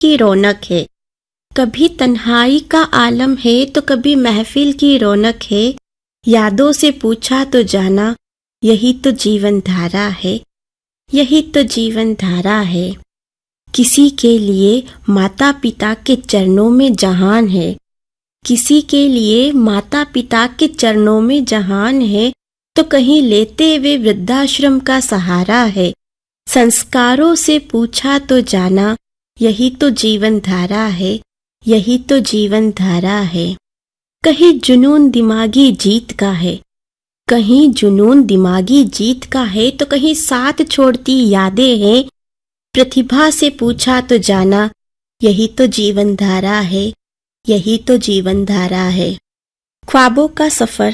की रौनक है। कभी तन्हाई का आलम है तो कभी महफिल की रौनक है। यादों से पूछा तो जाना, यही तो जीवन धारा है, यही तो जीवन धारा है। किसी के लिए माता पिता के चरणों में जहान है, किसी के लिए माता पिता के चरणों में जहान है, तो कहीं लेते हुए वृद्धाश्रम का सहारा है। संस्कारों से पूछा तो जाना, यही तो जीवन धारा है, यही तो जीवन धारा है। कहीं जुनून दिमागी जीत का है, कहीं जुनून दिमागी जीत का है, तो कहीं साथ छोड़ती यादें हैं। प्रतिभा से पूछा तो जाना, यही तो जीवन धारा है, यही तो जीवन धारा है। ख्वाबों का सफर,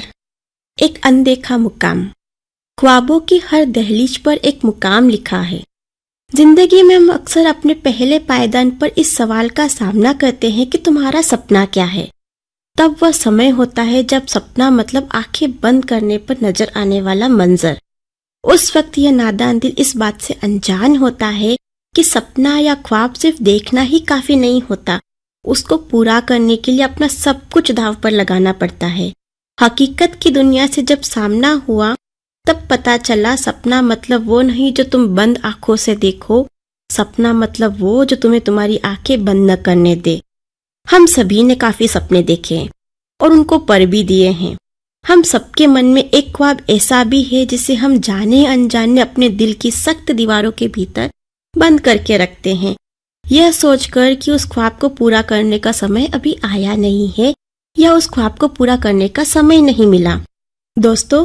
एक अनदेखा मुकाम। ख्वाबों की हर दहलीज पर एक मुकाम लिखा है। जिंदगी में हम अक्सर अपने पहले पायदान पर इस सवाल का सामना करते हैं कि तुम्हारा सपना क्या है। तब वह समय होता है जब सपना मतलब आंखें बंद करने पर नजर आने वाला मंजर। उस वक्त यह नादान दिल इस बात से अनजान होता है कि सपना या ख्वाब सिर्फ देखना ही काफी नहीं होता, उसको पूरा करने के लिए अपना सब कुछ दांव पर लगाना पड़ता है। हकीकत की दुनिया से जब सामना हुआ तब पता चला सपना मतलब वो नहीं जो तुम बंद आंखों से देखो, सपना मतलब वो जो तुम्हें तुम्हारी आंखें बंद न करने दे। हम सभी ने काफी सपने देखे हैं और उनको पर भी दिए हैं। हम सबके मन में एक ख्वाब ऐसा भी है जिसे हम जाने अनजाने अपने दिल की सख्त दीवारों के भीतर बंद करके रखते हैं, यह सोचकर कि उस ख्वाब को पूरा करने का समय अभी आया नहीं है या उस ख्वाब को पूरा करने का समय नहीं मिला। दोस्तों,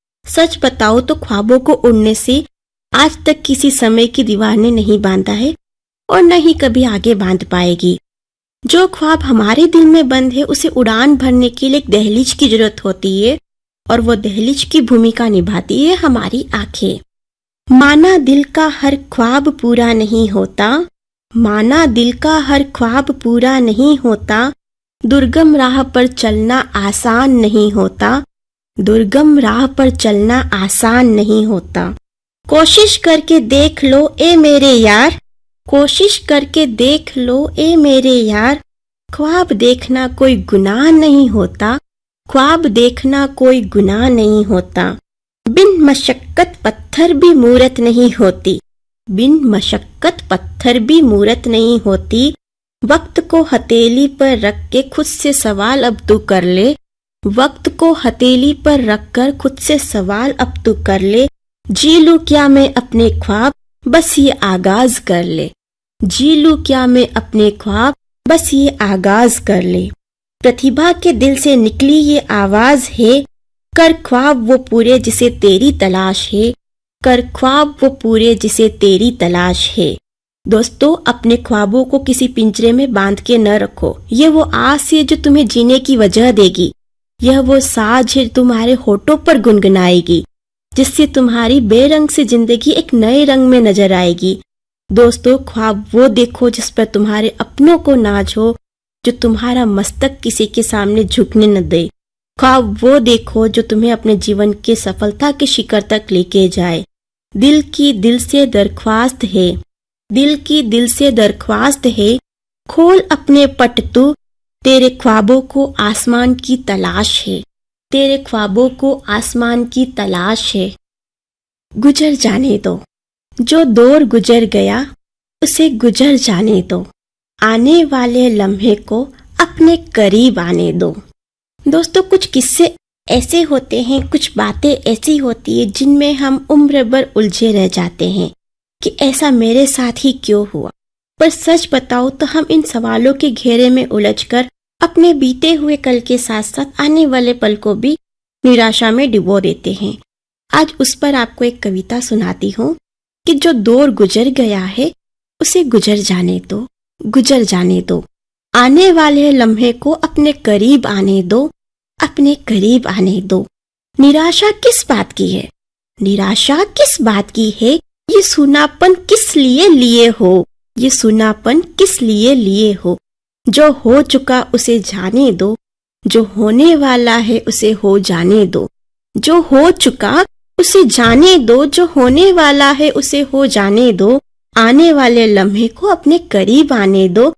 सच बताओ तो ख्वाबों को उड़ने से आज तक किसी समय की दीवार ने नहीं बांधा है और न ही कभी आगे बांध पाएगी। जो ख्वाब हमारे दिल में बंद है उसे उड़ान भरने के लिए एक दहलीज की जरूरत होती है और वो दहलीज की भूमिका निभाती है हमारी आंखें। माना दिल का हर ख्वाब पूरा नहीं होता, माना दिल का हर ख्वाब पूरा नहीं होता, दुर्गम राह पर चलना आसान नहीं होता, दुर्गम राह पर चलना आसान नहीं होता। कोशिश करके देख लो ए मेरे यार, कोशिश करके देख लो ए मेरे यार, ख्वाब देखना कोई गुनाह नहीं होता, ख्वाब देखना कोई गुनाह नहीं होता। बिन मशक्कत पत्थर भी मूरत नहीं होती, बिन मशक्कत पत्थर भी मूरत नहीं होती। वक्त को हथेली पर रख के खुद से सवाल अब तू कर ले, वक्त को हथेली पर रख कर खुद से सवाल अब तू कर ले। जी लूं क्या मैं अपने ख्वाब, बस ये आगाज कर ले, जी लूं क्या मैं अपने ख्वाब, बस ये आगाज कर ले। प्रतिभा के दिल से निकली ये आवाज है, कर ख्वाब वो पूरे जिसे तेरी तलाश है, कर ख्वाब वो पूरे जिसे तेरी तलाश है। दोस्तों, अपने ख्वाबों को किसी पिंजरे में बांध के न रखो। ये वो आस है जो तुम्हें जीने की वजह देगी, यह वो साज है तुम्हारे होठों पर गुनगुनाएगी, जिससे तुम्हारी बेरंग से जिंदगी एक नए रंग में नजर आएगी। दोस्तों, ख्वाब वो देखो जिस पर तुम्हारे अपनों को नाज हो, जो तुम्हारा मस्तक किसी के सामने झुकने न दे। ख्वाब वो देखो जो तुम्हें अपने जीवन के सफलता के शिखर तक लेके जाए। दिल की दिल से दरख्वास्त है, दिल की दिल से दरख्वास्त है, खोल अपने पट तू, तेरे ख्वाबों को आसमान की तलाश है, तेरे ख्वाबों को आसमान की तलाश है। गुजर जाने दो, जो दौर गुजर गया उसे गुजर जाने दो, आने वाले लम्हे को अपने करीब आने दो। दोस्तों, कुछ किस्से ऐसे होते हैं, कुछ बातें ऐसी होती है जिनमें हम उम्र भर उलझे रह जाते हैं कि ऐसा मेरे साथ ही क्यों हुआ। पर सच बताओ तो हम इन सवालों के घेरे में उलझकर अपने बीते हुए कल के साथ साथ आने वाले पल को भी निराशा में डुबो देते हैं। आज उस पर आपको एक कविता सुनाती हूँ कि जो दौर गुजर गया है उसे गुजर जाने दो, गुजर जाने दो, आने वाले लम्हे को अपने करीब आने दो, अपने करीब आने दो। निराशा किस बात की है, निराशा किस बात की है, ये सूनापन किस लिए लिए हो, ये सूनापन किस लिए लिए हो। जो हो चुका उसे जाने दो, जो होने वाला है उसे हो जाने दो, जो हो चुका उसे जाने दो, जो होने वाला है उसे हो जाने दो। आने वाले लम्हे को अपने करीब आने दो।